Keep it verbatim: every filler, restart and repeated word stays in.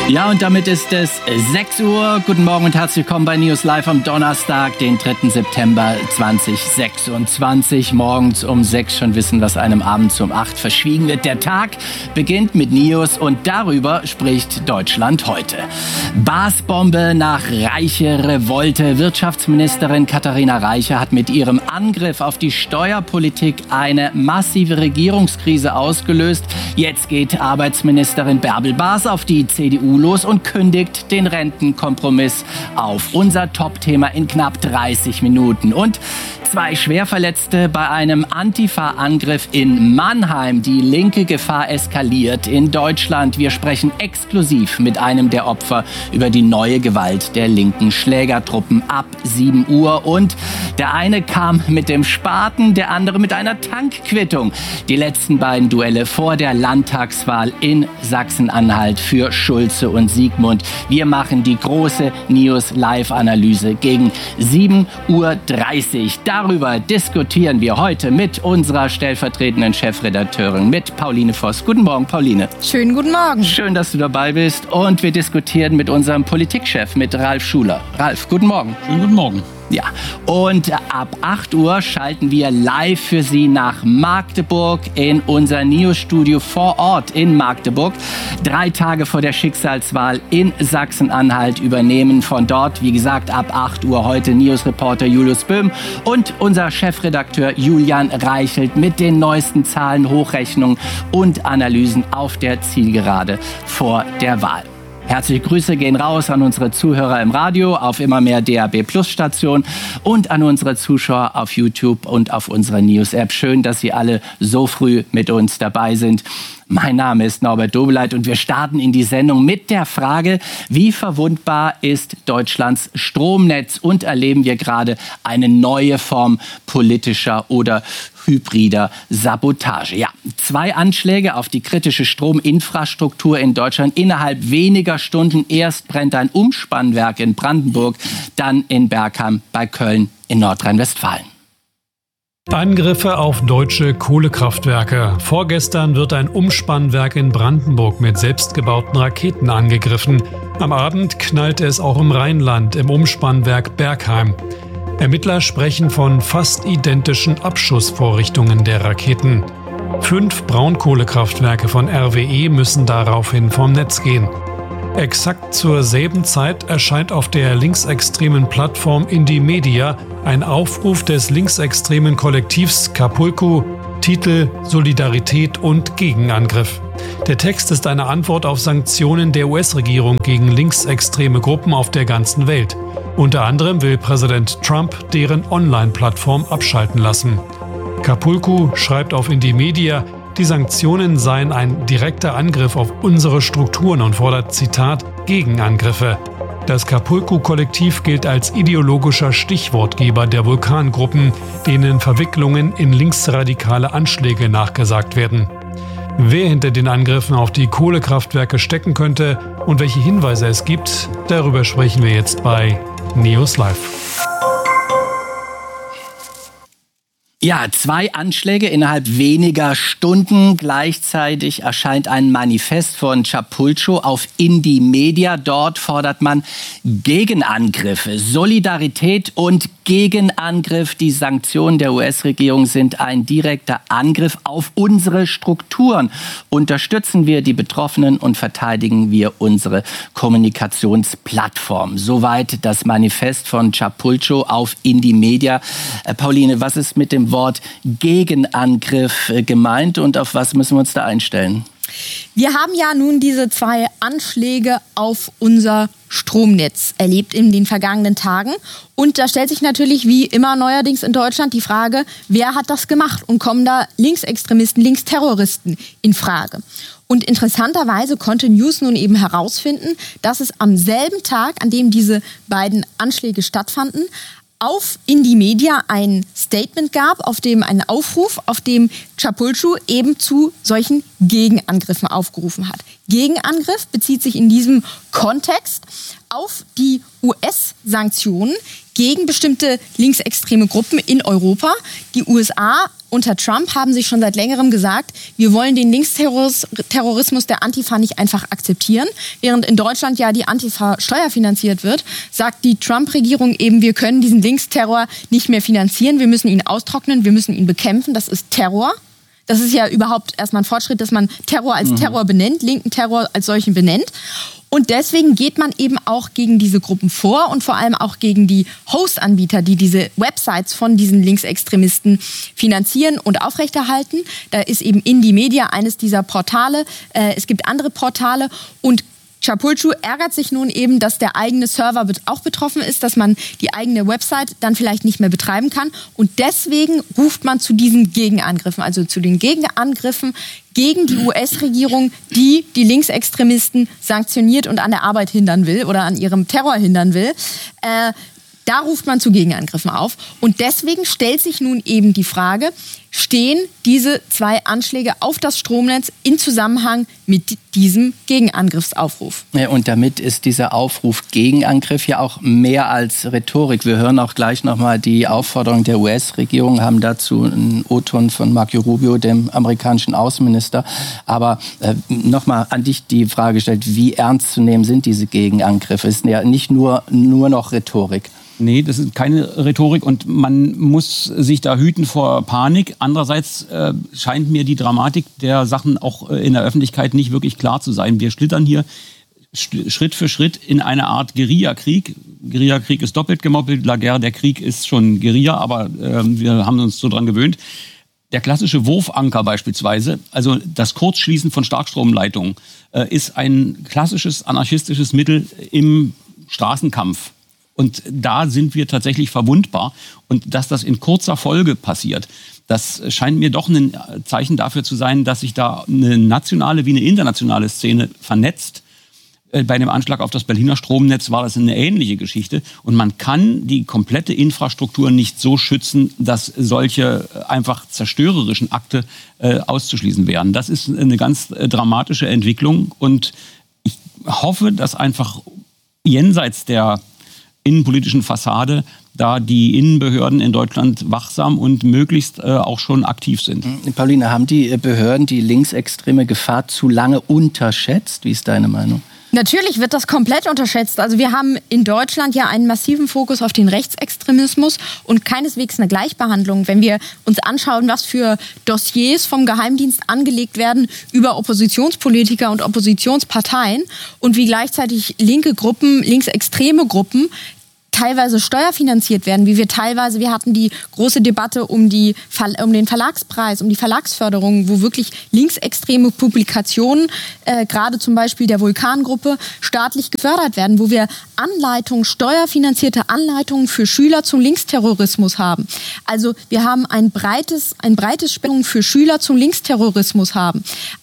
Ja, und damit ist es sechs Uhr. Guten Morgen und herzlich willkommen bei News Live am Donnerstag, den dritten September zweitausendsechsundzwanzig. Morgens um sechs schon wissen, was einem abends um acht verschwiegen wird. Der Tag beginnt mit News und darüber spricht Deutschland heute. Barsbombe nach Reiche Revolte. Wirtschaftsministerin Katharina Reiche hat mit ihrem Angriff auf die Steuerpolitik eine massive Regierungskrise ausgelöst. Jetzt geht Arbeitsministerin Bärbel Baas auf die C D U los und kündigt den Rentenkompromiss auf. Unser Top-Thema in knapp dreißig Minuten. Und zwei Schwerverletzte bei einem Antifa-Angriff in Mannheim. Die linke Gefahr eskaliert in Deutschland. Wir sprechen exklusiv mit einem der Opfer über die neue Gewalt der linken Schlägertruppen ab sieben Uhr. Und der eine kam mit dem Spaten, der andere mit einer Tankquittung. Die letzten beiden Duelle vor der Landtagswahl in Sachsen-Anhalt für Schulze und Siegmund. Wir machen die große News-Live-Analyse gegen sieben Uhr dreißig. Darüber diskutieren wir heute mit unserer stellvertretenden Chefredakteurin, mit Pauline Voss. Guten Morgen, Pauline. Schönen guten Morgen. Schön, dass du dabei bist. Und wir diskutieren mit unserem Politikchef, mit Ralf Schuler. Ralf, guten Morgen. Schönen guten Morgen. Ja, und ab acht Uhr schalten wir live für Sie nach Magdeburg in unser News-Studio vor Ort in Magdeburg. Drei Tage vor der Schicksalswahl in Sachsen-Anhalt übernehmen von dort, wie gesagt, ab acht Uhr heute News-Reporter Julius Böhm und unser Chefredakteur Julian Reichelt mit den neuesten Zahlen, Hochrechnungen und Analysen auf der Zielgerade vor der Wahl. Herzliche Grüße gehen raus an unsere Zuhörer im Radio, auf immer mehr D A B Plus Stationen und an unsere Zuschauer auf YouTube und auf unserer News-App. Schön, dass Sie alle so früh mit uns dabei sind. Mein Name ist Norbert Dobeleit und wir starten in die Sendung mit der Frage, wie verwundbar ist Deutschlands Stromnetz und erleben wir gerade eine neue Form politischer oder hybrider Sabotage. Ja, zwei Anschläge auf die kritische Strominfrastruktur in Deutschland innerhalb weniger Stunden. Erst brennt ein Umspannwerk in Brandenburg, dann in Bergheim bei Köln in Nordrhein-Westfalen. Angriffe auf deutsche Kohlekraftwerke. Vorgestern wird ein Umspannwerk in Brandenburg mit selbstgebauten Raketen angegriffen. Am Abend knallte es auch im Rheinland im Umspannwerk Bergheim. Ermittler sprechen von fast identischen Abschussvorrichtungen der Raketen. Fünf Braunkohlekraftwerke von R W E müssen daraufhin vom Netz gehen. Exakt zur selben Zeit erscheint auf der linksextremen Plattform Indymedia ein Aufruf des linksextremen Kollektivs Capulco, Titel Solidarität und Gegenangriff. Der Text ist eine Antwort auf Sanktionen der U S-Regierung gegen linksextreme Gruppen auf der ganzen Welt. Unter anderem will Präsident Trump deren Online-Plattform abschalten lassen. Capulco schreibt auf Indymedia, die Sanktionen seien ein direkter Angriff auf unsere Strukturen und fordert, Zitat, Gegenangriffe. Das Capulco-Kollektiv gilt als ideologischer Stichwortgeber der Vulkangruppen, denen Verwicklungen in linksradikale Anschläge nachgesagt werden. Wer hinter den Angriffen auf die Kohlekraftwerke stecken könnte und welche Hinweise es gibt, darüber sprechen wir jetzt bei News Live. Ja, zwei Anschläge innerhalb weniger Stunden. Gleichzeitig erscheint ein Manifest von Capulco auf Indymedia. Dort fordert man Gegenangriffe, Solidarität und Gegenangriff. Die Sanktionen der U S-Regierung sind ein direkter Angriff auf unsere Strukturen. Unterstützen wir die Betroffenen und verteidigen wir unsere Kommunikationsplattform. Soweit das Manifest von Capulco auf Indymedia. Äh, Pauline, was ist mit dem Wort Gegenangriff gemeint und auf was müssen wir uns da einstellen? Wir haben ja nun diese zwei Anschläge auf unser Stromnetz erlebt in den vergangenen Tagen. Und da stellt sich natürlich wie immer neuerdings in Deutschland die Frage, wer hat das gemacht? Und kommen da Linksextremisten, Linksterroristen in Frage? Und interessanterweise konnte News nun eben herausfinden, dass es am selben Tag, an dem diese beiden Anschläge stattfanden, auf Indymedia ein Statement gab, auf dem einen Aufruf, auf dem Capulco eben zu solchen Gegenangriffen aufgerufen hat. Gegenangriff bezieht sich in diesem Kontext auf die U S-Sanktionen gegen bestimmte linksextreme Gruppen in Europa. Die U S A unter Trump haben sich schon seit längerem gesagt, wir wollen den Linksterrorismus der Antifa nicht einfach akzeptieren. Während in Deutschland ja die Antifa steuerfinanziert wird, sagt die Trump-Regierung eben, wir können diesen Linksterror nicht mehr finanzieren, wir müssen ihn austrocknen, wir müssen ihn bekämpfen, das ist Terror. Das ist ja überhaupt erstmal ein Fortschritt, dass man Terror als Terror benennt, linken Terror als solchen benennt. Und deswegen geht man eben auch gegen diese Gruppen vor und vor allem auch gegen die Host-Anbieter, die diese Websites von diesen Linksextremisten finanzieren und aufrechterhalten. Da ist eben Indie Media eines dieser Portale. Äh, es gibt andere Portale und Çapulcu ärgert sich nun eben, dass der eigene Server auch betroffen ist, dass man die eigene Website dann vielleicht nicht mehr betreiben kann. Und deswegen ruft man zu diesen Gegenangriffen, also zu den Gegenangriffen gegen die U S-Regierung, die die Linksextremisten sanktioniert und an der Arbeit hindern will oder an ihrem Terror hindern will. Äh, Da ruft man zu Gegenangriffen auf. Und deswegen stellt sich nun eben die Frage, stehen diese zwei Anschläge auf das Stromnetz in Zusammenhang mit diesem Gegenangriffsaufruf? Ja, und damit ist dieser Aufruf Gegenangriff ja auch mehr als Rhetorik. Wir hören auch gleich nochmal die Aufforderung der U S-Regierung, haben dazu einen O-Ton von Marco Rubio, dem amerikanischen Außenminister. Aber äh, nochmal an dich die Frage gestellt, wie ernst zu nehmen sind diese Gegenangriffe? Es ist ja nicht nur, nur noch Rhetorik. Nee, das ist keine Rhetorik und man muss sich da hüten vor Panik. Andererseits äh, scheint mir die Dramatik der Sachen auch äh, in der Öffentlichkeit nicht wirklich klar zu sein. Wir schlittern hier Schritt für Schritt in eine Art Guerillakrieg. Guerillakrieg ist doppelt gemoppelt. La Guerre, der Krieg ist schon Guerilla, aber äh, wir haben uns so dran gewöhnt. Der klassische Wurfanker beispielsweise, also das Kurzschließen von Starkstromleitungen, äh, ist ein klassisches anarchistisches Mittel im Straßenkampf. Und da sind wir tatsächlich verwundbar. Und dass das in kurzer Folge passiert, das scheint mir doch ein Zeichen dafür zu sein, dass sich da eine nationale wie eine internationale Szene vernetzt. Bei dem Anschlag auf das Berliner Stromnetz war das eine ähnliche Geschichte. Und man kann die komplette Infrastruktur nicht so schützen, dass solche einfach zerstörerischen Akte äh, auszuschließen wären. Das ist eine ganz äh, dramatische Entwicklung. Und ich hoffe, dass einfach jenseits der innenpolitischen Fassade da die Innenbehörden in Deutschland wachsam und möglichst äh, auch schon aktiv sind. Pauline, haben die Behörden die linksextreme Gefahr zu lange unterschätzt? Wie ist deine Meinung? Natürlich wird das komplett unterschätzt. Also wir haben in Deutschland ja einen massiven Fokus auf den Rechtsextremismus und keineswegs eine Gleichbehandlung. Wenn wir uns anschauen, was für Dossiers vom Geheimdienst angelegt werden über Oppositionspolitiker und Oppositionsparteien und wie gleichzeitig linke Gruppen, linksextreme Gruppen teilweise steuerfinanziert werden, wie wir teilweise, wir hatten die große Debatte um, die, um den Verlagspreis, um die Verlagsförderung, wo wirklich linksextreme Publikationen, äh, gerade zum Beispiel der Vulkan-Gruppe, staatlich gefördert werden, wo wir Anleitungen, steuerfinanzierte Anleitungen für Schüler zum Linksterrorismus haben. Also wir haben ein breites, ein breites Spektrum für Schüler zum Linksterrorismus haben.